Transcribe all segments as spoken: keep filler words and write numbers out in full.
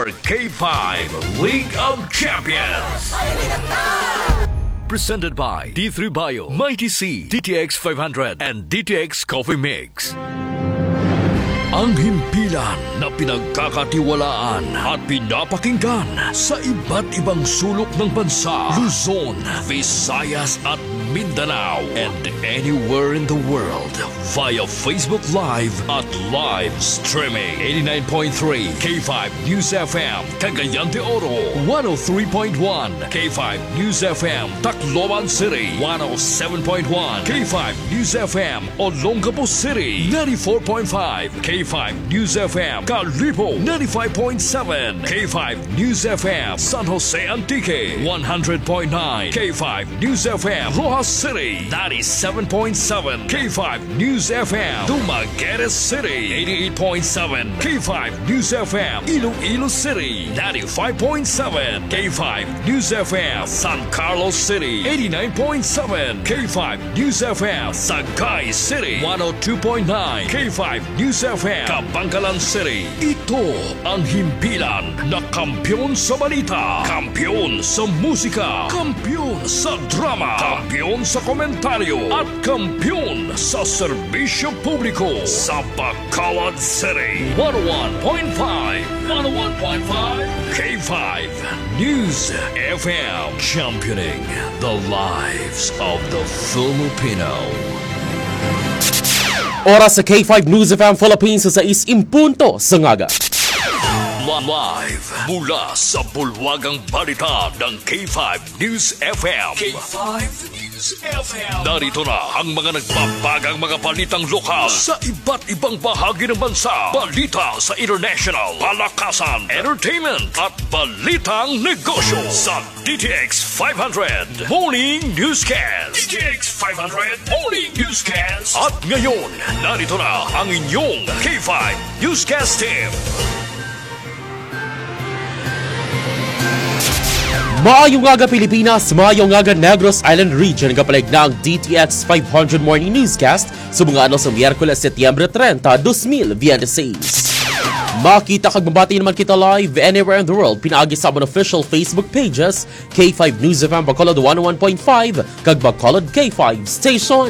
for K five League of Champions. Presented by D three Bio, Mighty C, D T X five hundred, and D T X Coffee Mix. Ang himpilan na pinagkakatiwalaan at pinapakinggan sa iba't ibang sulok ng bansa, Luzon, Visayas at Mindanao, and anywhere in the world via Facebook Live at live streaming. eighty-nine point three K five News F M, Cagayan de Oro, one oh three point one K five News F M, Tacloban City, one oh seven point one K five News F M, Olongapo City, ninety-four point five K five News F M, Calibo, ninety-five point seven K five News F M, San Jose Antique, one hundred point nine K five News F M, Rojas City, ninety-seven point seven K five News F M, Dumaguete City, eighty-eight point seven K five News F M, Iloilo City, ninety-five point seven K five News F M, San Carlos City, eighty-nine point seven K five News F M, Sagay City, one oh two point nine K five News F M, Kabangkalan City. Ito ang himpilan na kampyon sa balita, kampyon sa musika, kampyon sa drama, kampyon sa komentaryo, at kampyon sa serbisyo publiko sa Bacolod City. one oh one point five, one oh one point five K five News F M, championing the lives of the Filipino. Oras sa K five News F M Philippines sa sais impunto sa ngaga. Live mula sa bulwagang balita ng K five News F M. K five News F M. Narito na ang mga nagbabagang mga balitang lokal sa iba't ibang bahagi ng bansa. Balita sa international, palakasan, entertainment at balitang negosyo sa D T X five hundred Morning Newscast. D T X five hundred Morning Newscast. At ngayon, narito na ang inyong K five Newscast team. Maayong nga Pilipinas, maayong nga Negros Island Region kapalig na ang D T X five hundred Morning Newscast sa mga ano sa Miyerkules, Setyembre thirty, twenty twenty-six. Makita kag mabati naman kita live anywhere in the world pinaagi sa among official Facebook pages K five News F M Bacolod one oh one point five kag Bacolod K five Station.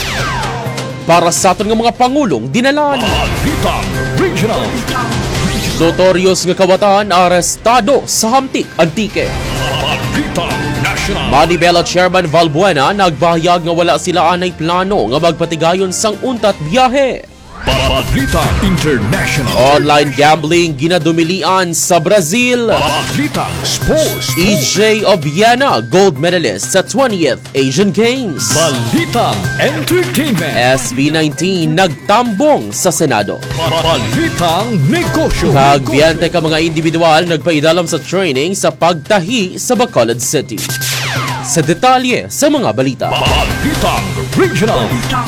Para sa aton nga mga pangulong dinalan, Balitang Regional. notorious nga kawatan arestado sa Hamtik, Antique. Balitang National. Manibela Chairman Valbuena nagbahayag nga wala sila anay plano nga magpatigayon sang untat biyahe. Balitang International. Online gambling ginadumilian sa Brazil. Balitang Sports. E J Obiena, gold medalist sa twentieth Asian Games. Balitang Entertainment. S B nineteen nagtambong sa Senado. Balitang Negosyo. Kagbiyante ka mga individual nagpaidalam sa training sa pagtahi sa Bacolod City. Sa detalye sa mga balita. Balitang Regional.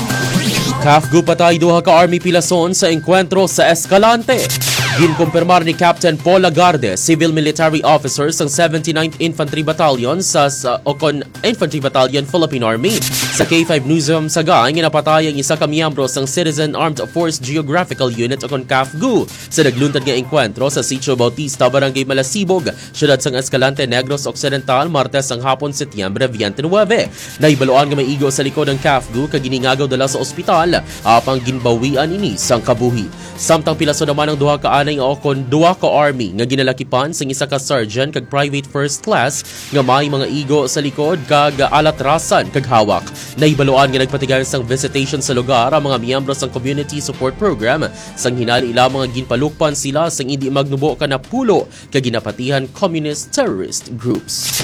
Kafgu patay duha ka Army pilason sa enkwentro sa Escalante. Ginkumpirmar ni Captain Paul Lagarde, Civil Military Officer ng seventy-ninth Infantry Battalion sa, sa Ocon Infantry Battalion Philippine Army. Sa K five Newsroom Sagay, ginapatay ang isa ka miyembro ng Citizen Armed Force Geographical Unit o Kafgu sa nagluntad nga enkwentro sa Sitio Bautista, Barangay Malasibog, siyudad sang Escalante, Negros Occidental, Martes ang hapon, Setyembre twenty-nine. Naibaluan nga may igo sa likod ng Kafgu kag giningagaw dala sa ospital apang ginbawian ini sang kabuhi. Samtang pilaso naman ang duha ka anay nga okon duha ka army nga ginalakipan sang isa ka sergeant kag private first class nga may mga igo sa likod kag alatrasan kag hawak. Naibaluan nga nagpatigayon sang visitation sa lugar ang mga miyembro sang community support program sang hinali ila mga ginpalukpan sila sang hindi magnubo ka na pulo kag ginapatihan communist terrorist groups.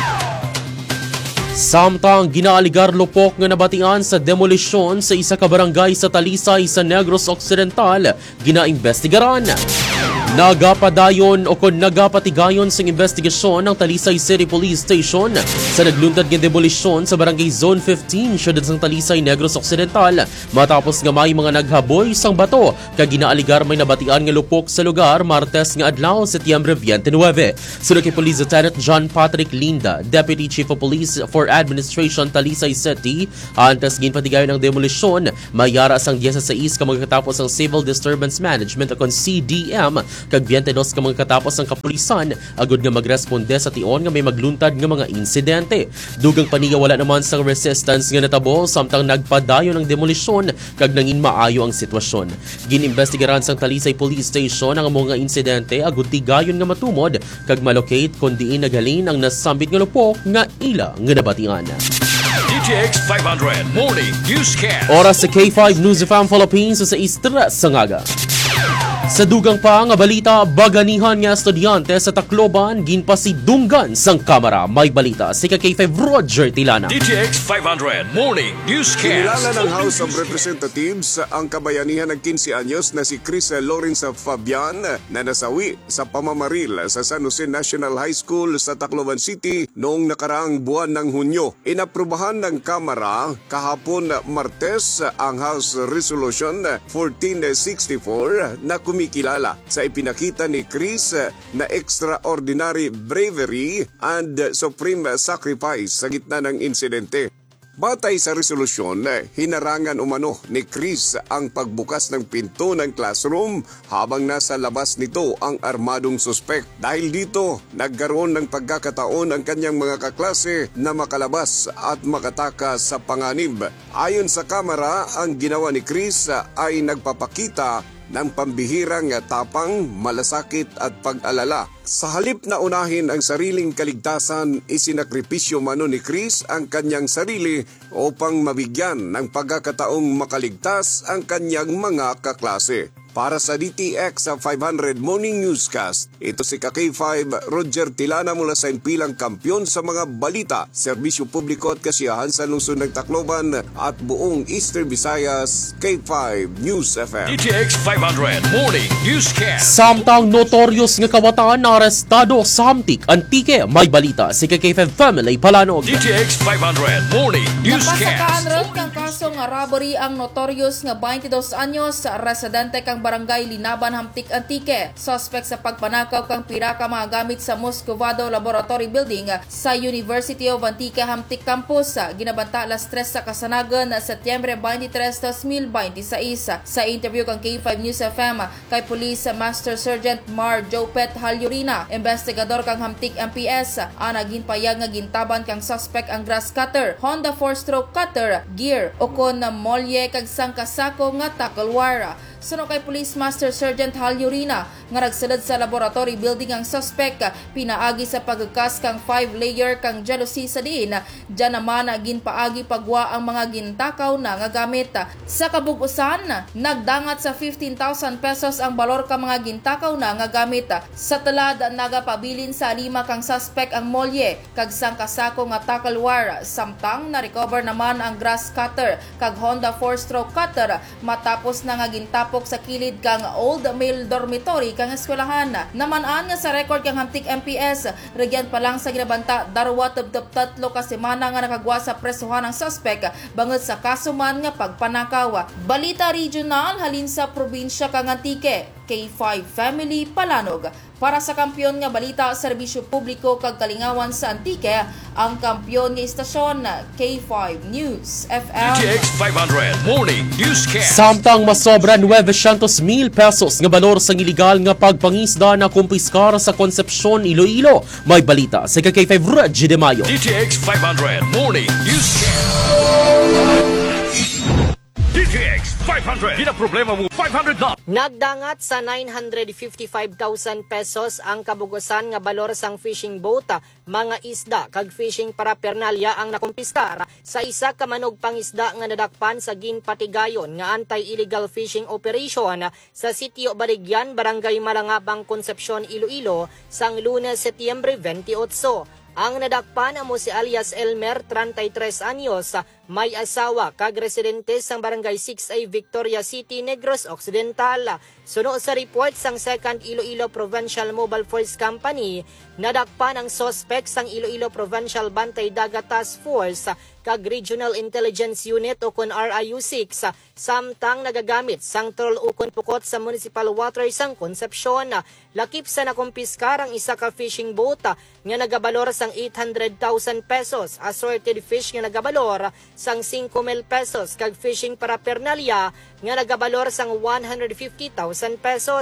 Samtang ginaaligar lupok nga nabatian sa demolisyon sa isa ka barangay sa Talisay sa Negros Occidental, ginaimbestigaran. Nagapadayon o kung nagapatigayon sa investigasyon ng Talisay City Police Station sa nagluntad ng demolisyon sa Barangay Zone fifteen, siyudad ng Talisay, Negros Occidental, matapos nga may mga naghaboy sang bato kag ginaaligar may nabatian nga lupok sa lugar Martes nga adlaw, Setyembre twenty-nine. Sunod kay Police Lieutenant John Patrick Linda, Deputy Chief of Police for Administration Talisay City, antes ginpatigayon ng demolisyon mayara sang sixteen ka magkatapos ang Civil Disturbance Management o C D M kag twenty-dos ka mga katapos ang kapulisan agud nga magresponde sa tion nga may magluntad nga mga insidente. Dugang paniya wala naman sang resistance nga natabo samtang nagpadayon ng demolisyon kag nangin maayo ang sitwasyon. Ginimbestigaran sang Talisay Police Station ang mga insidente agud tigayon nga matumod kag malocate kun diin naghalin ang nasambit nga lupok nga ila nga nabatian. D T X five hundred Morning Newscast. Oras sa K five News F M Philippines sa istres sa ngaga. Sa dugang pa nga balita, baganihan nga estudyante sa Tacloban ginpasidunggan sang kamera. May balita si K five Roger Tilana. D T X five hundred Morning Newscast. Kinilala ng House of Representatives ang kabayanihan ng fifteen anyos na si Chris Lawrence Fabian na nasawi sa pamamaril sa San Jose National High School sa Tacloban City noong nakaraang buwan ng Hunyo. Inaprubahan ng Kamara kahapon Martes ang House Resolution fourteen sixty-four na kumikilala sa ipinakita ni Chris na extraordinary bravery and supreme sacrifice sa gitna ng insidente. Batay sa resolusyon, hinarangan umano ni Chris ang pagbukas ng pinto ng classroom habang nasa labas nito ang armadong suspek. Dahil dito, nagkaroon ng pagkakataon ang kanyang mga kaklase na makalabas at makatakas sa panganib. Ayon sa kamera, ang ginawa ni Chris ay nagpapakita ng pambihirang tapang, malasakit at pag-alala. Sa halip na unahin ang sariling kaligtasan, isinakripisyo mano ni Chris ang kanyang sarili upang mabigyan ng pagkakataong makaligtas ang kanyang mga kaklase. Para sa D T X five hundred Morning Newscast, ito si K five Roger Tilana mula sa impilang kampyon sa mga balita, serbisyo publiko at kasiyahan sa lungsod ng Tacloban at buong Eastern Visayas. K five News F M. D T X five hundred Morning Newscast. Samtang notorious nga kabataan na arestado sa Hamtik, Antique, may balita si K five Family Palanog. D T X five hundred Morning Napasakaan Newscast. ron kang kaso nga robbery ang notorious nga twenty-dos anyos residente kang barangay Linaban, Hamtik, Antique. Suspect sa pagpanakaw kang pira ka mga gamit sa Moscovado Laboratory Building sa University of Antique Hamtik Campus. Ginabanta alas tres sa kasanagan Setyembre twenty-tres, twenty twenty-six. Sa interview kang K five News F M kay Police Master Sergeant Mar Jopet Halyurina, investigador kang Hamtik M P S, ana ginpayag nga gintaban kang suspect ang grass cutter, Honda four-stroke cutter, gear, o kon na molye kag sangkasako nga tackle wire. Suno kay Police Master Sergeant Halyurina nga nagsulod sa laboratory building ang suspect, pinaagi sa pagkas kang five-layer kang jealousy sa diin. Diyan naman ginpaagi pagwa ang mga gintakaw na nga gamit. Sa kabugusan, nagdangat sa fifteen thousand pesos ang balor ka mga gintakaw na nga gamit. Sa talad, nagapabilin sa lima kang suspect ang molye kag sangkasako nga tackle wire. Samtang na-recover naman ang grass cutter kag Honda four-stroke cutter matapos na nga gintapok sa kilid kang Old Male Dormitory kang eskwelahan. Namanaan nga sa record kang Hamtik M P S, regyan pa lang sa ginabanta darwa tubtub tatlo ka semana nga nakagwa sa presuhan ng suspect bangod sa kasuman nga pagpanakaw. Balita regional halin sa probinsya kang Antique. K five Family Palanog. Para sa kampyon nga balita, serbisyo publiko kag kalingawan sa Antique, ang kampyon nga istasyon K five News F M. D T X five hundred Morning Newscast. Samtang masobra novecientos mil pesos nga balor sa iligal nga pagpangisda na kumpiskar sa Concepcion, Iloilo. May balita sa K five Reggie De Mayo. D T X five hundred Morning Newscast. D T X five hundred. Di na problema mo. five hundred na. Nagdangat sa nine hundred fifty-five thousand pesos ang kabugusan nga balor sang fishing boat, mga isda kag fishing paraphernalia ang nakumpiskar sa isa ka manog pangisda nga nadakpan sa ginpatigayon nga anti-illegal fishing operation sa sitio Baligyan, Barangay Malangabang, Concepcion, Iloilo sang Lunes, Setyembre twenty-eight. Ang nadakpan amo si alias Elmer, thirty-tres anyos, may asawa kag residente sang Barangay six A, Victoria City, Negros Occidental. Suno sa report sang second Iloilo Provincial Mobile Force Company, nadakpan ang suspect sang Iloilo Provincial Bantay Dagat Task Force kag Regional Intelligence Unit o kon R I U six, samtang nagagamit sang troll ukon pukot sa municipal water sang Concepcion. Lakip sa nakumpiskar ang isa ka fishing boat nga nagabalor sang eight hundred thousand pesos, assorted fish nga nagabalor sang five mil pesos kag fishing paraphernalia nga nagabalor sang one hundred fifty thousand pesos.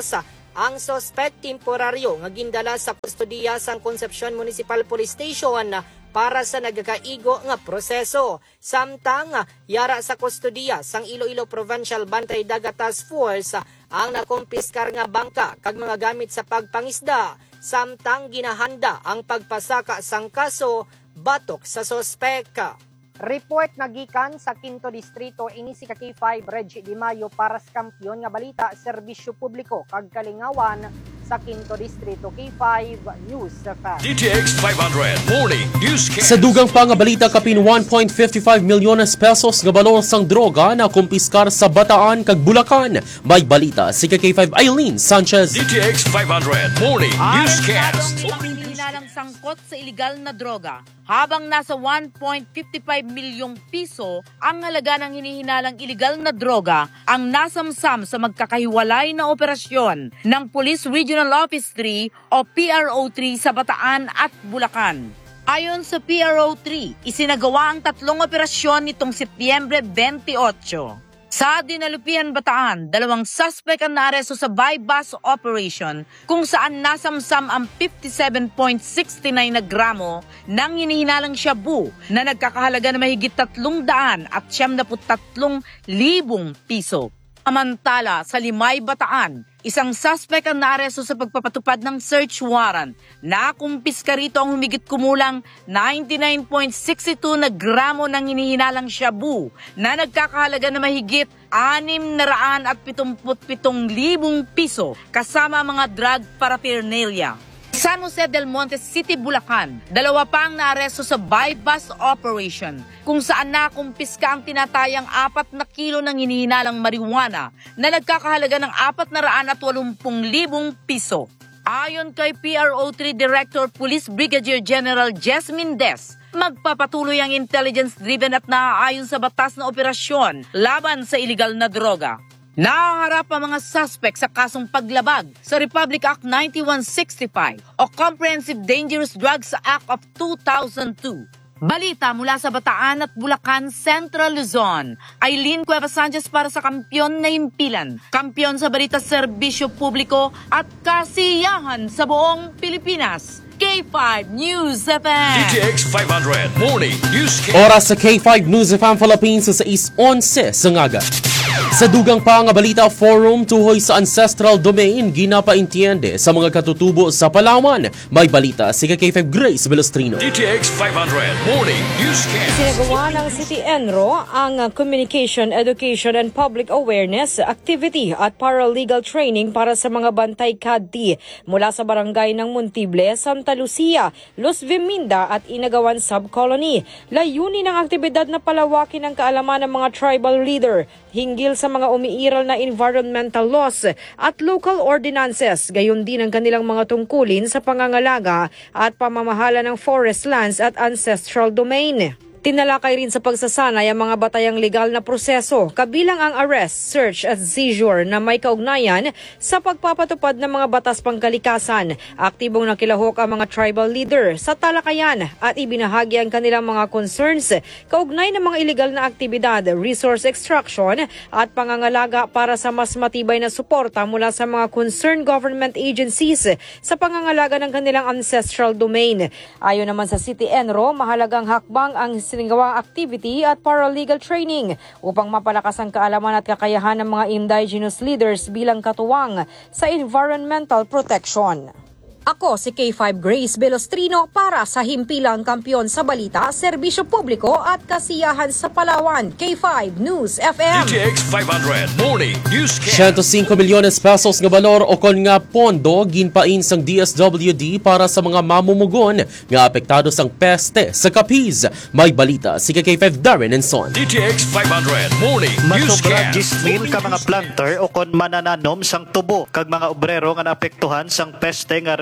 ang sospek temporaryo nga gindala sa kustodiya sang Concepcion Municipal Police Station para sa nagkakaigo nga proseso. Samtang yara sa kustodiya sang Iloilo Provincial Bantay Dagat Task Force ang nakumpiskar nga bangka kag mga gamit sa pagpangisda. Samtang ginahanda ang pagpasaka sang kaso batok sa sospek. Report nagikan sa Quinto Distrito ini si K five Reggie Di Mayo para sa kampiyon nga balita serbisyo publiko kag kalingawan sa Quinto Distrito. K five News Fan. D T X five hundred Morning Newscast. Sa dugang pa nga balita kapin one point five five milyones pesos nga balor sang droga na kumpiskar sa Bataan kag Bulacan. May balita si K five Eileen Sanchez. D T X five hundred Morning Newscast. Hinihilalang sangkot sa iligal na droga. Habang nasa one point five five milyong piso ang halaga ng hinihinalang iligal na droga ang nasamsam sa magkakahiwalay na operasyon ng Police Regional Office three o P R O three sa Bataan at Bulacan. Ayon sa P R O three, isinagawa ang tatlong operasyon nitong Setyembre twenty-eight. Sa Dinalupian, Bataan, dalawang suspect ang naaresto sa buy-bus operation kung saan nasamsam ang fifty-seven point six nine na gramo ng hinihinalang shabu na nagkakahalaga na mahigit tatlong daan at siyam na tatlong libong piso. Samantala, sa Limay, Bataan, isang suspect ang naaresto sa pagpapatupad ng search warrant. Nakumpiska rito ang humigit kumulang ninety-nine point six two na gramo ng hinihinalang shabu na nagkakahalaga na mahigit anim na raan at pitungput pitong libong piso kasama mga drug paraphernalia. San Jose del Monte City, Bulacan, dalawa pa ang naaresto sa buy-bus operation kung saan nakumpiska ang tinatayang apat na kilo ng hinihinalang marijuana na nagkakahalaga ng apat na raan at walumpung libong piso. Ayon kay P R O three Director Police Brigadier General Jess Mendez, magpapatuloy ang intelligence-driven at naaayon sa batas na operasyon laban sa iligal na droga. Nahaharap ang mga suspect sa kasong paglabag sa Republic Act ninety-one sixty-five o Comprehensive Dangerous Drugs Act of two thousand two. Balita mula sa Bataan at Bulacan, Central Luzon. Eileen Cuevas Sanchez para sa Kampiyon na Himpilan. Kampiyon sa balita serbisyo publiko at kasiyahan sa buong Pilipinas. K five News F M. D T X five hundred Morning Newscast. Oras sa K five News F M Philippines sa six eleven sa ngaga. Sa dugang pa nga balita, forum tuhoy sa ancestral domain ginapaintiende sa mga katutubo sa Palawan. May balita si K five Grace Velostrino. D T X five hundred Morning Newscast. Sinagawa ng City Enro ang Communication, Education and Public Awareness Activity at Paralegal Training para sa mga bantay kadti mula sa barangay ng Montible, Santa Lucia, Los Viminda at Inagawan Subcolony. Layunin ng aktibidad na palawakin ang kaalaman ng mga tribal leader hinggil sa mga umiiral na environmental laws at local ordinances, gayon din ang kanilang mga tungkulin sa pangangalaga at pamamahala ng forest lands at ancestral domain. Tinalakay rin sa pagsasanay ang mga batayang legal na proseso, kabilang ang arrest, search at seizure na may kaugnayan sa pagpapatupad ng mga batas pangkalikasan. Aktibong nakilahok ang mga tribal leader sa talakayan at ibinahagi ang kanilang mga concerns kaugnay ng mga illegal na aktibidad, resource extraction at pangangalaga para sa mas matibay na suporta mula sa mga concerned government agencies sa pangangalaga ng kanilang ancestral domain. Ayon naman sa City Enro, mahalagang hakbang ang sinigawang activity at paralegal training upang mapalakas ang kaalaman at kakayahan ng mga indigenous leaders bilang katuwang sa environmental protection. Ako si K five Grace Velostrino para sa Himpilang Kampiyon sa Balita, Serbisyo Publiko at Kasiyahan sa Palawan. K five News F M. D T X five hundred Morning Newscast. one hundred five milyones pesos nga balor o kon nga pondo ginpain sang D S W D para sa mga mamumugon nga apektado sang peste sa Capiz. May balita si K five Darren and Son. D T X five hundred Morning Masobra Newscast. dix mil ka mga planter o kon manananom sang tubo kag mga obrero nga naapektuhan sang peste nga red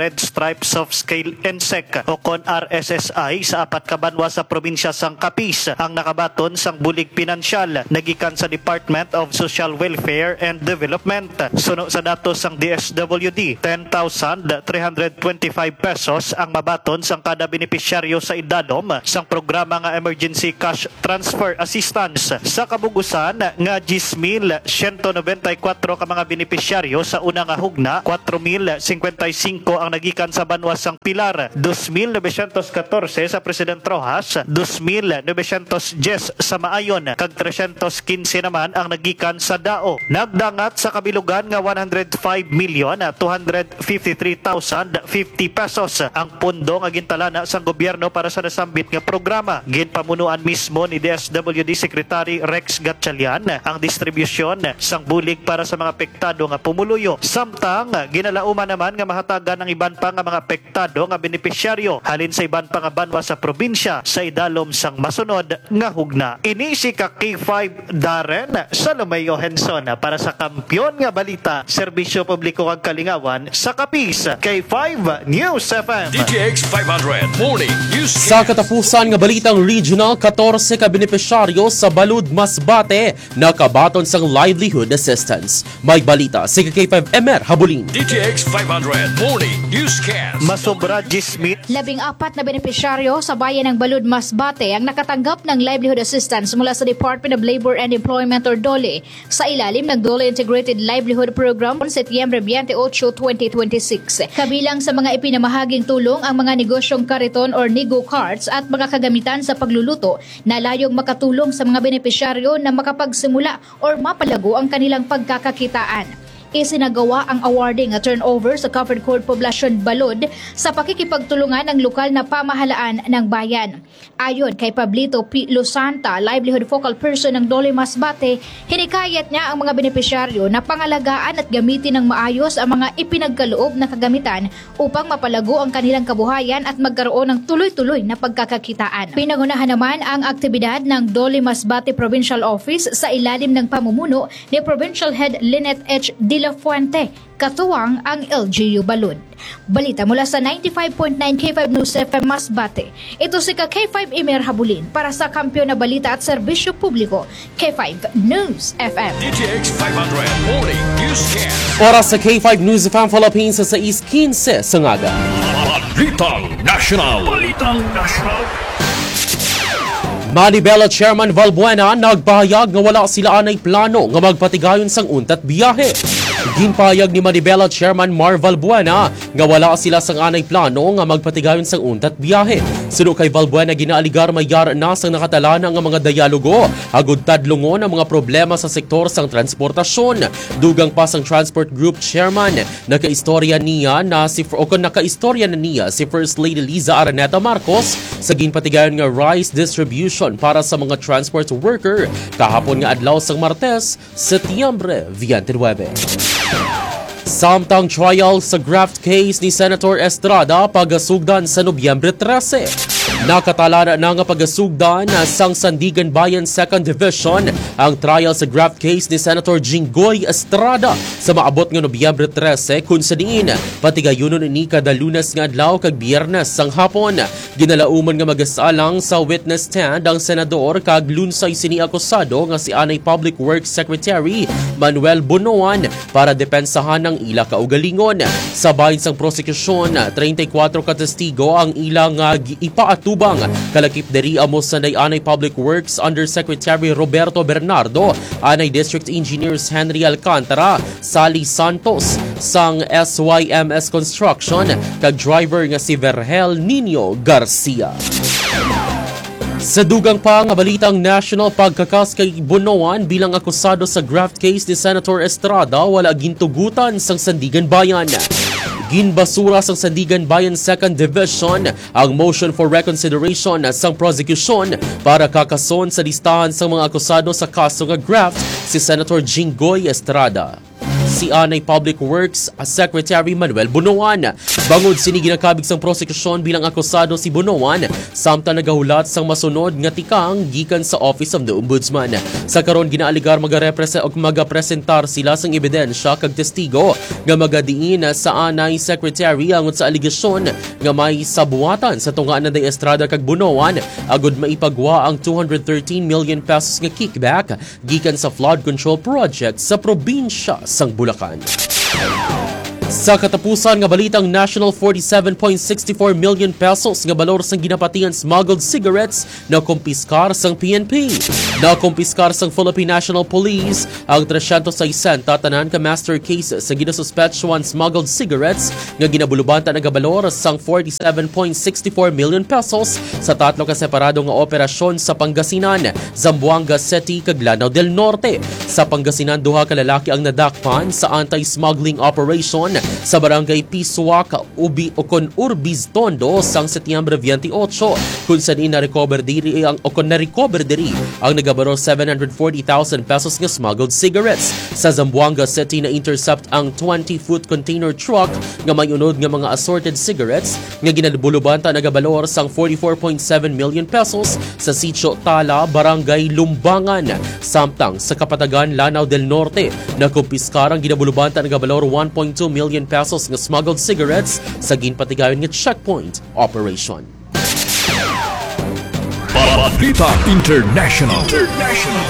Red Stripes of Scale N S E C o kon R S S I sa apat ka banwa sa probinsya sang Capiz ang nakabaton sang bulig pinansyal nagikan sa Department of Social Welfare and Development. Suno sa datos sang D S W D, ten thousand three hundred twenty-five pesos ang mabaton sang kada benepisyaryo sa idalom sang programa nga Emergency Cash Transfer Assistance. Sa kabugusan nga ten mil one hundred ninety-four ka mga benepisyaryo sa una nga hugna, four mil fifty-five ang nagikan sa banwa sang Pilar, two mil nine hundred fourteen sa President Rojas, two mil nine hundred ten sa Maayon, kag three hundred fifteen naman ang nagikan sa Dao. Nagdangat sa kabilugan nga one hundred five million two hundred fifty-three thousand fifty pesos ang pundo nga gintalana sa gobyerno para sa nasambit nga programa. Ginpamunuan mismo ni D S W D Secretary Rex Gatchalian ang distribusyon sang bulig para sa mga apektado nga pumuluyo. Samtang ginalauman naman nga mahatagan ng iban pa nga mga apektado nga benepisyaryo halin sa iban pa nga banwa sa probinsya sa idalom sang masunod nga hugna. Ini si ka K five Darren Salome Johansson para sa Kampiyon nga Balita, Serbisyo Publiko kag Kalingawan sa Capiz, K five News F M. D T X five hundred Morning News. Sa katapusan nga balitang regional, fourteen ka benepisyaryo sa Balud Masbate nakabaton sang livelihood assistance. May balita si K five M R Habulin. D T X five hundred Morning Newscast. Masobra Gismit. Labing apat na benepisyaryo sa bayan ng Balud Masbate ang nakatanggap ng livelihood assistance mula sa Department of Labor and Employment or D O L E sa ilalim ng D O L E Integrated Livelihood Program noong Setyembre twenty-eight, twenty twenty-six. Kabilang sa mga ipinamahaging tulong ang mga negosyong kariton or nego carts at mga kagamitan sa pagluluto na layong makatulong sa mga benepisyaryo na makapagsimula or mapalago ang kanilang pagkakakitaan. Isinagawa ang awarding at turnover sa Covered Court Poblacion Balud sa pakikipagtulungan ng lokal na pamahalaan ng bayan. Ayon kay Pablito P. Losanta, livelihood focal person ng D O L E Masbate, hinikayat niya ang mga benepisyaryo na pangalagaan at gamitin ng maayos ang mga ipinagkaloob na kagamitan upang mapalago ang kanilang kabuhayan at magkaroon ng tuloy-tuloy na pagkakakitaan. Pinangunahan naman ang aktibidad ng D O L E Masbate Provincial Office sa ilalim ng pamumuno ni Provincial Head Lynette H. De La Fuente, katuwang ang L G U Balud. Balita mula sa ninety-five point nine K five News F M Masbate. Ito si ka K five Imer Habulin para sa Kampiyon na Balita at Serbisyo Publiko, K five News F M. D T X five hundred Morning Newscast. Oras sa K five News F M Philippines sa sais quince sa ngaga. Balitang National. Balitang National. Manibela Chairman Valbuena nagpahayag nga wala sila anay plano nga magpatigayon sang untat biyahe. Ginpahayag ni Manibela Chairman Mar Valbuena nga wala sila sang anay plano nga magpatigayon sang untat biyahe. Suno kay Valbuena ginaaligar mayar na sang nakatalana nga mga dialogo agud tadlungon ang mga problema sa sektor sang transportasyon. Dugang pa sang Transport Group Chairman nakaistorya niya na si o kon nakaistorya na niya si First Lady Liza Araneta Marcos sa ginpatigayon nga rice distribution para sa mga transport worker kahapon nga adlaw sang Martes, Setyembre twenty-nine. Samtang trial sa graft case ni Senator Estrada pagasugdan sa Nobyembre thirteen. Nakatalana na nga pagasugdan sang Sandigan Bayan second Division ang trial sa graft case ni Senator Jinggoy Estrada sa maabot nga Nobyembre thirteen kun sa diin patigayunon ni kada Lunes nga adlaw kag Biyernes sang hapon. Ginalauman nga magasalang sa witness stand ang senador kag lunsay sini akusado nga si anay Public Works Secretary Manuel Bonoan para depensahan ng ila kaugalingon. Sa bahin sang prosekusyon, thirty-four ka testigo ang ilang uh, ipaatubang kalakip diri amo sa anay Public Works Undersecretary Roberto Bernardo, anay District Engineers Henry Alcantara, Sally Santos sang S Y M S Construction kag driver nga si Vergel Nino Garcia. Sa dugang pa nga balitang national, pagkakas kay Bonoan bilang akusado sa graft case ni Senator Estrada wala gintugutan sang Sandigan Bayan. Ginbasura sang Sandigan Bayan second Division ang motion for reconsideration sang prosecution para kakason sa listahan sang mga akusado sa kaso nga graft si Senator Jinggoy Estrada. si Anay Public Works Secretary Manuel Bunuan. Bangod sini ginakabig sang prosekusyon bilang akusado si Bunuan samtang nagahulat sang masunod nga tikang gikan sa Office of the Ombudsman. Sa karon ginaaligar magarepresent og magapresentar sila sang ebidensya kag testigo nga magadiin sa Anay Secretary angon sa aligasyon nga may sabuatan sa tungaan ng Estrada kag Bunuan agud maipagwa ang two hundred thirteen million pesos nga kickback gikan sa flood control project sa probinsya sang Bulacan. Sa katapusan nga balitang national forty-seven point six four million pesos nga balor sang ginapatian smuggled cigarettes na kumpiskar sang P N P. Na kumpiskar sang Philippine National Police ang three hundred sixty tanan ka master cases sa ginasuspetsyohan smuggled cigarettes nga ginabulubanta nga balor sang forty-seven point six four million pesos sa tatlo ka separado nga operasyon sa Pangasinan, Zamboanga City kag Lanao del Norte. Sa Pangasinan duha ka lalaki ang nadakpan sa anti-smuggling operation sa barangay Pisuac, Ubi Ocon Urbis Tondo sang Setyembre twenty-eight kung saan na-recover diri ang Ocon na-recover diri ang nagabaro seven hundred forty thousand pesos nga smuggled cigarettes. Sa Zamboanga City na intercept ang twenty-foot container truck nga may unod nga mga assorted cigarettes nga ginabulubanta nagabalor sang forty-four point seven million pesos sa Sitio Tala, Barangay Lumbangan. Samtang sa Kapatagan, Lanao del Norte, nakumpiskar ang ginabulubanta nagabalor one point two million pesos nga smuggled cigarettes sa ginpatigayon nga checkpoint operation. Balita International. International.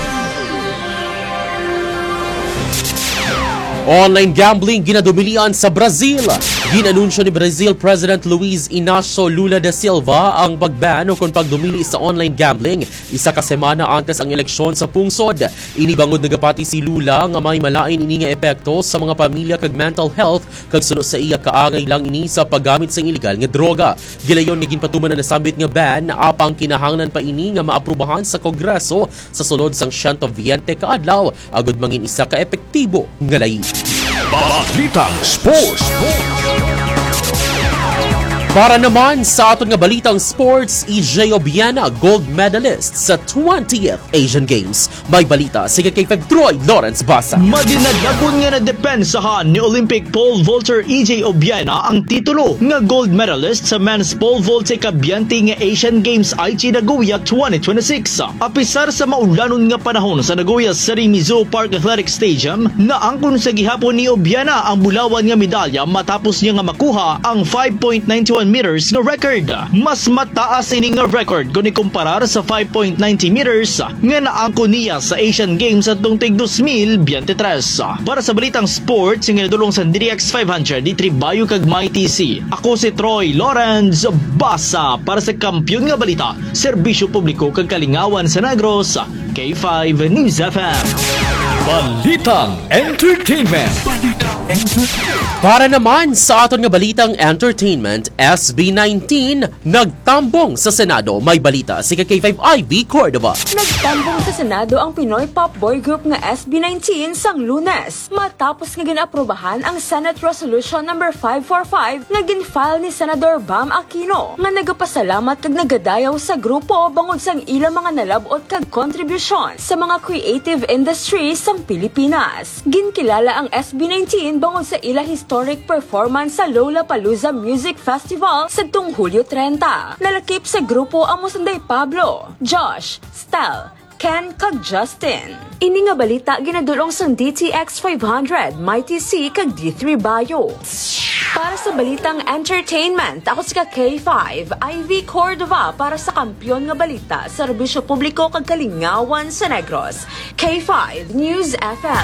Online gambling ginadumilian sa Brazil. Ginanunsyo ni Brazil President Luiz Inácio Lula da Silva ang pagban o kung pagdumili sa online gambling isa ka semana antes ang eleksyon sa pungsod. Inibangod nagapati si Lula nga may malain ini nga epekto sa mga pamilya kag mental health kag sunod sa iya kaangay lang ini sa paggamit sa illegal nga droga. Gilayon nga ginpatuman na nasambit nga ban apang kinahanglan pa ini nga maaprubahan sa Kongreso sa sunod sang one hundred twenty kaadlaw agud mangin isa ka epektibo nga lahi. Balitang Sports. Para naman sa aton nga balitang sports, E J Obiena, gold medalist sa twentieth Asian Games. May balita si kay Troy Lawrence Basa. Madinadabon nga na depensahan ni Olympic pole vaulter E J Obiena ang titulo nga gold medalist sa men's pole vault sa ikabyante nga Asian Games Aichi Nagoya twenty twenty-six. Apisar sa maulanon nga panahon sa Nagoya City Mizuho Park Athletic Stadium, naangkon sa gihapon ni Obiena ang bulawan nga medalya matapos niya nga makuha ang five point nine one meters na record. Mas mataas ini nga record kung ikumparar sa five point nine zero meters nga naangko niya sa Asian Games at tungtig twenty twenty-three. Para sa balitang sports, nga nadulong sa D T X five hundred, di Tribayo kag May T C. Ako si Troy Lawrence Basa para sa Kampiyon nga Balita, Serbisyo Publiko kag Kalingawan sa Negros, K five News F M. Balitang Entertainment. Balitang Entertainment. Para naman sa aton nga balitang entertainment, S B nineteen nagtambong sa Senado. May balita si K five I V Cordova. Nagtambong sa Senado ang Pinoy pop boy group nga S B nineteen sang Lunes matapos nga ginaaprobahan ang Senate Resolution number five forty-five nga ginfile ni Senador Bam Aquino nga nagapasalamat kag nagadayaw sa grupo bangod sang ilang mga nalabot kag kontribusyon sa mga creative industries sang Pilipinas. Ginkilala ang S B nineteen bangod sa ila historic performance sa Lollapalooza Music Festival sa tung Hulyo thirty. Nalakip sa grupo ang Musanday Pablo, Josh, Stel, Ken kag Justin. Ini nga balita ginadulong sa D T X five hundred, May T C kag D three Bayo. Para sa balitang entertainment, ako si K five I V Cordova para sa Kampiyon nga Balita, Serbisyo Publiko kag Kalingawan sa Negros, K five News F M.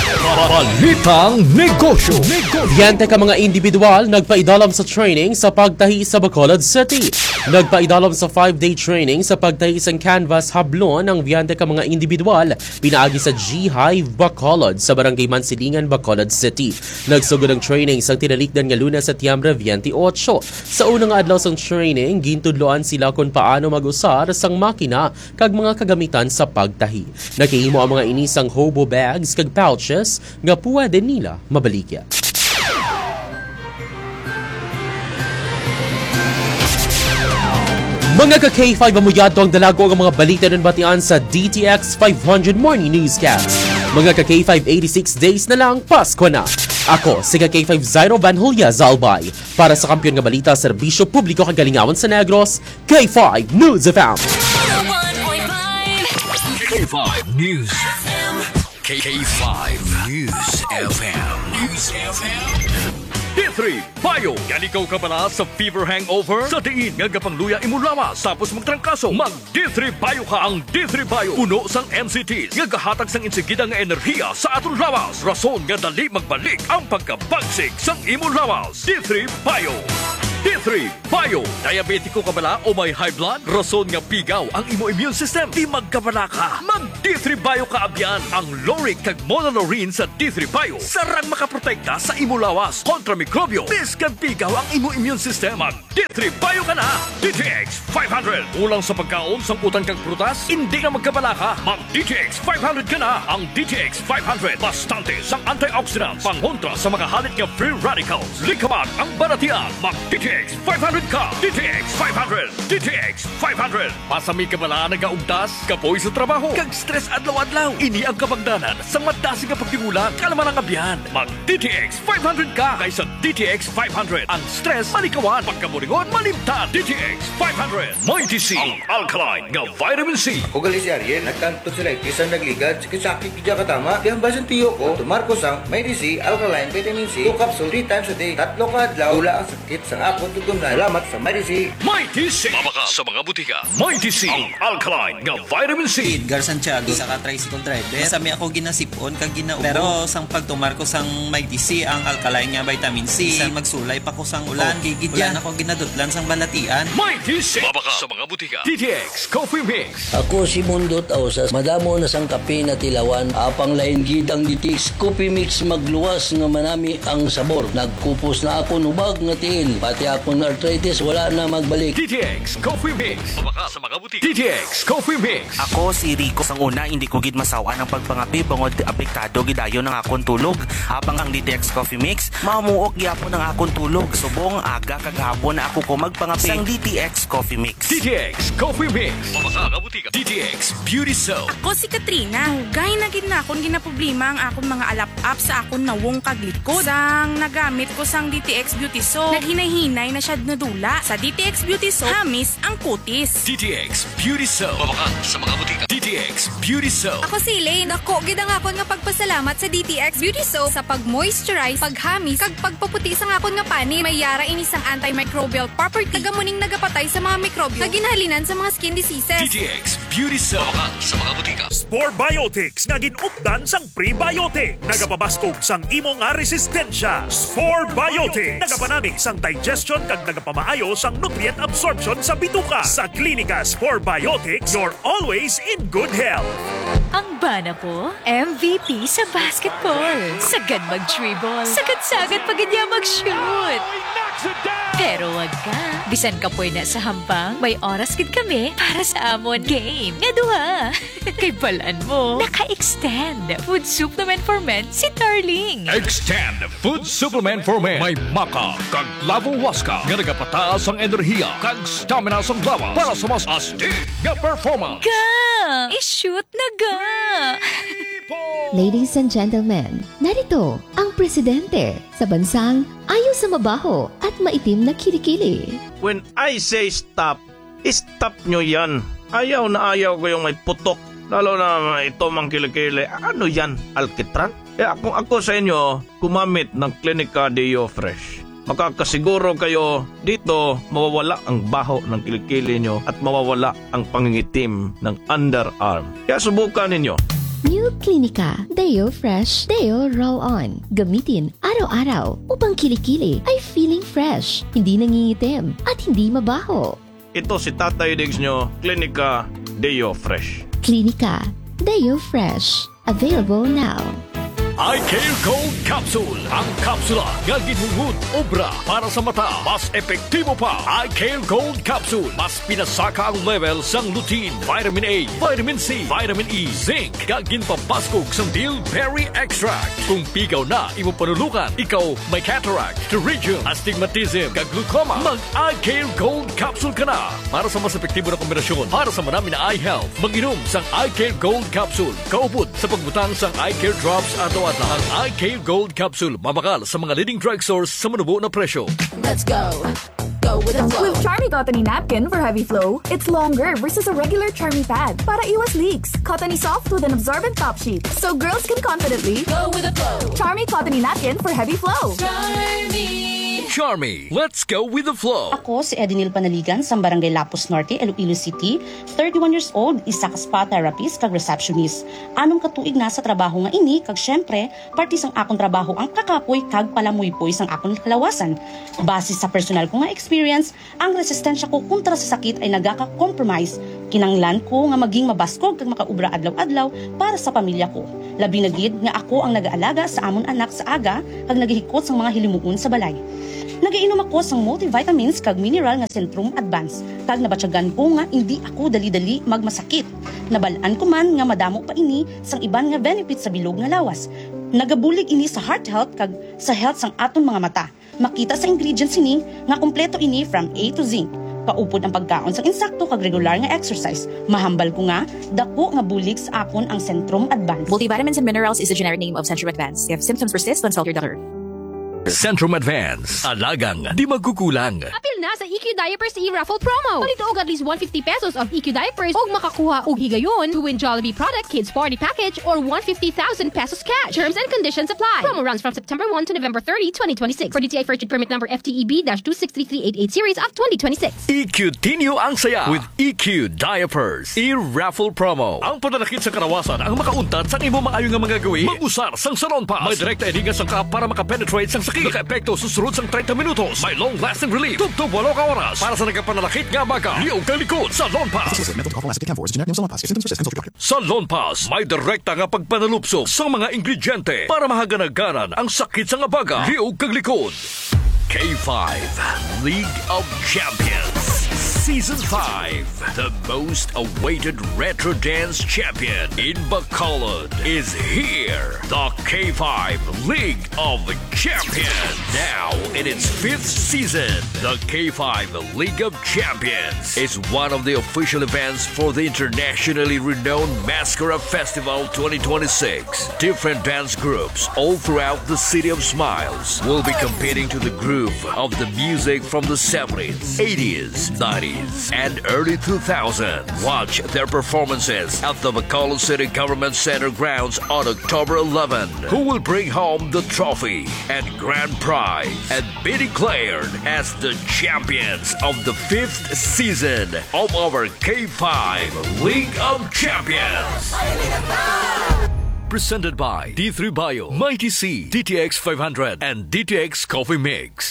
Balitang Negosyo. Biyente ka mga individual nagpaidalam sa training sa pagtahi sa Bacolod City. Nagpaidalam sa five-day training sa pagtahi sa canvas hablon ang biyente ka mga individual pinaagi sa G-Hive Bacolod sa Barangay Mansilingan, Bacolod City. Nagsugod ang training sa tinalikdan nga Lunes, Setyembre twenty-eight. Sa unang adlaw sang training, gintudloan sila kung paano mag-usar sang makina kag mga kagamitan sa pagtahi. Nakihimo ang mga inisang hobo bags kag pouches nga pwede nila mabaligya. Mga ka-K five amuyado ang dalago ang mga balita ng batian sa D T X five hundred Morning Newscast. Mga ka-K five eighty-six days na lang, Pasko na. Ako, si ka-K five Zairo Van Julia Zalbay. Para sa kampiyon nga balita, serbisyo publiko kagalingawan sa Negros, K five News F M. K five News F M. K five News F M. News F M. D three Bio. Yan ikaw ka pala sa fever hangover? Sa diin nga gapangluya imo lawas tapos magtrangkaso. Mag D three Bio ka. Ang D three Bio puno sang M C Ts nga gahatag sang insigida nga enerhiya sa aton lawas. Rason nga dali magbalik ang pagkabagsik sang imo lawas. D three Bio. D three Bio. Diabetiko ka bala o may high blood? Rason nga pigaw ang imo immune system. Di magkabala ka. Mag D three Bio ka abyan. Ang Loric kag Monolorine sa D three Bio sarang makaprotekta sa imo lawas kontra mikrobyo. Biskan pigaw ang imo immune system. Mag D three Bio ka na. D T X five hundred. Ulang sa pagkaon sang utang kag prutas, hindi na magkabala ka. Mag D T X five hundred ka na. Ang D T X five hundred bastante sang antioxidants pangontra sa mga halit nga free radicals. Likaman ang baratian. Mag D T X five hundred ka. D T X five hundred. D T X five hundred. Pasami ka bala nagaugdas, kapoy sa trabaho, kag stress adlaw-adlaw. Ini ang kabagdanan sa madasi nga pagtingulang kalaman ang abyan. Mag D T X five hundred ka kaysa D T X five hundred. Ang stress malikawan, pagkaburingon malimtan. D T X five hundred. Mighty C. Ang alkaline nga vitamin C. Ako gali si Ariel, nagkanto sila isang nagligad, sakit-sakit kaya katama. Kaya basan tiyo ko, tumarko sang Mighty C, alkaline, vitamin C, two capsule, three times a day, tatlo ka adlaw, tula ang sakit sang apon tutungan. Salamat sa Mighty C. Mighty C. Mabaka sa mga butika. Mighty C. Ang alkaline nga vitamin C. Edgar Santiago sa ka-tricycle driver. Sami ako ginasipon kag ginaubo. Pero sang pagtumar ko sang Mighty C ang alkaline nga vitamin C. Sang magsulay pa ko sang ulan. Oh, Gigidyan ako ginadutlan sang balatian. Mighty C. Mabaka sa mga butika. D T X Coffee Mix. Ako si Mundo Tausas. Madamo na sang kape na tilawan. Apang lain gidang D T X Coffee Mix magluwas nga manami ang sabor. Nagkupos na ako nubag nga tiil. Pati akong arthritis wala na magbalik. D T X Coffee Mix. Mabaka sa mga butika. D T X Coffee Mix. Ako si Rico. Sang una, hindi ko gid masawa ng pagpangapi bangod apektado gidayon ng akong tulog. Habang ang D T X Coffee Mix, mamuok gyapon ng akong tulog. Subong aga kag hapon na ako ko magpangapi sang D T X Coffee Mix. D T X Coffee Mix. Mabaka nga butika. D T X Beauty Soap. Ako si Katrina. Gay na gid na akong ginaproblema ang akong mga alap-up sa akong nawong kaglikod. Sang nagamit ko sang D T X Beauty Soap, naghinay-hinay na siya nadula. Sa D T X Beauty Soap, hamis ang kutis. D T X Beauty Soap. Mabaka sa mga butika. D T X Beauty Soap. Ako si Elaine. Ako gid ang akon nga pagpasalamat sa D T X Beauty Soap sa pag-moisturize, paghamis, kag pagpaputi sa akon nga pani. May yara ini sang antimicrobial property. Tagamuning nagapatay sa mga mikrobyo nga ginhalinan sa mga skin diseases. D T X Beauty Soap. Mabaka sa mga butika. Spore Biotics nga ginupdan sang prebiotic. Nagapabaskog sang imo nga resistensya. Spore Biotics. Nagapanami sang digestion kag nagapamaayo sang nutrient absorption sa bituka. Sa klinika Spore Biotics, you're always in good health. Ang bana po, M V P sa basketball. Sagad mag-dribble. Sagad-sagad pag niya mag-shoot. Pero wag ka. Bisan ka po na sa hampang, may oras gid kami para sa amon game. Nga duha. Kay balaan mo, naka-extend. Food supplement for men si Darling. Extend Food Supplement for Men. May maka kag lavo waska nga nagapataas ang enerhiya kag stamina sang lawas para sa mas astig nga performance. Ga! I-shoot na ga! Ladies and gentlemen, narito ang presidente sa bansang ayaw sa mabaho at maitim na kilikili. When I say stop, stop nyo yan. Ayaw na ayaw ko yung may putok. Lalo na ito mang kilikili. Ano yan? Alkitran? Eh kung ako sa inyo, kumamit ng Clinica Deo Fresh. Makakasiguro kayo dito mawawala ang baho ng kilikili nyo at mawawala ang pangingitim ng underarm. Kaya subukan ninyo. New Clinica Deo Fresh Deo Roll-On. Gamitin araw-araw upang kilikili ay feeling fresh, hindi nangingitim at hindi mabaho. Ito si Tatay Diggs nyo, Clinica Deo Fresh. Clinica Deo Fresh. Available now. I-Care Gold Capsule. Ang kapsula nga ginhungod obra para sa mata. Mas epektibo pa. I-Care Gold Capsule. Mas pinasaka ang level sang lutein, vitamin A, vitamin C, vitamin E, zinc. Gagin pabaskog sang bilberry extract. Kung pigaw na imo panulukan, ikaw may cataract, pterygium, astigmatism, kag glaucoma, mag-I-Care Gold Capsule ka na. Para sa mas epektibo na kombinasyon, para sa marami na eye health, mag-inom sang I-Care Gold Capsule. Kaupod sa pagbutang sang I-Care Drops ato at ang I-Care Gold Capsule mabakal sa mga leading drugstores sa manubo na presyo. Let's go. Go with the flow. With Charmy Cottony Napkin for heavy flow, it's longer versus a regular Charmy pad para iwas leaks. Cottony soft with an absorbent top sheet, so girls can confidently go with the flow. Charmy Cottony Napkin for heavy flow. Charmy. Charmy, let's go with the flow. Ako si Edinil Panaligan sa Barangay Lapus Norte, Iloilo City, thirty-one years old, isa ka spa therapist kag receptionist. Anong katuig na sa trabaho nga ini kag syempre, parti sang akong trabaho ang kakapoy kag palamuypoy sang akong kalawasan. Base sa personal ko nga experience, ang resistensya ko kontra sa sakit ay nagaka-compromise. Kinanglan ko nga maging mabaskog kag makaubra adlaw-adlaw para sa pamilya ko. Labi na gid nga ako ang nag-aalaga sa amon anak sa aga kag nagihikot sang mga hilimuon sa balay. Nagiinom ako sang multivitamins kag mineral nga Centrum Advance. Kag nabatyagan ko nga hindi ako dali-dali magmasakit. Nabalaan ko man nga madamo pa ini sang iban nga benefits sa bilog nga lawas. Nagabulig ini sa heart health kag sa health sang aton mga mata. Makita sa ingredients ini nga kompleto ini from A to Z. Kaupod ang pagkaon sang insakto kag regular nga exercise. Mahambal ko nga dako nga bulig sa akon ang Centrum Advance. Multivitamins and minerals is the generic name of Centrum Advance. If symptoms persist, consult your doctor. Centrum Advance. Alagang di magkukulang. Apil na sa E Q Diapers e-raffle promo. Palito og at least one hundred fifty pesos of E Q Diapers og makakuha og higayon to win Jollibee product kids party package or one hundred fifty thousand pesos cash. Terms and conditions apply. Promo runs from September first to November thirtieth, twenty twenty-six. For D T I first permit number F T E B two six three three eight eight series of twenty twenty-six. E Q Tinyo ang saya with E Q Diapers e-raffle promo. Ang pananakit sa karawasan ang makauntad sa imo maayo nga mga gawi. Mag-usar sang Salon Pass. May direkta edingan sang kap para makapenetrate sang sakit. Naka-epekto susunod sang thirty minutos. May long-lasting relief. Tubtub walo ka oras. Para sa nagkapanalakit nga baga. Liog kang likod. Salon Pass. Salon Pass. May direkta nga pagpanalupsok sa mga ingrediente para mahaganaganan ang sakit sa nga baga. Liog kang likod. K five League of Champions Season five. The most awaited retro dance champion in Bacolod is here. The K five League of Champions. Now in its fifth season, the K five League of Champions is one of the official events for the internationally renowned Mascara Festival twenty twenty-six. Different dance groups all throughout the City of Smiles will be competing to the groove of the music from the seventies, eighties, nineties, and early two thousands. Watch their performances at the Bacolod City Government Center grounds on October eleventh. Who will bring home the trophy and grand prize and be declared as the champions of the fifth season of our K five League of Champions. Presented by D three Bio, Mighty C, D T X five hundred, and D T X Coffee Mix.